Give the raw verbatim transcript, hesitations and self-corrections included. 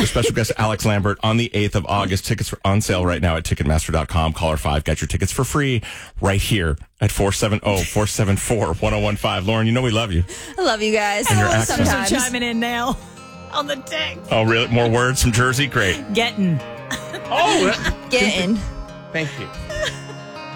with special guest Alex Lambert on the eighth of August. Tickets are on sale right now at Ticketmaster dot com. Caller five. Get your tickets for free right here at four seven zero, four seven four, one zero one five. Lauren, you know we love you. I love you guys. And your accent. Sometimes. chiming in now on the text. Oh, really? More words from Jersey? Great. Getting. Oh, Getting. Thank you.